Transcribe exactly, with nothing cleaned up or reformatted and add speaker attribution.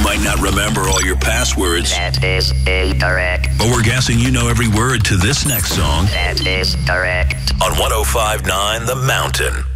Speaker 1: might not remember all your passwords.
Speaker 2: That is incorrect.
Speaker 1: But we're guessing you know every word to this next song.
Speaker 2: That is correct.
Speaker 1: On one oh five point nine The Mountain.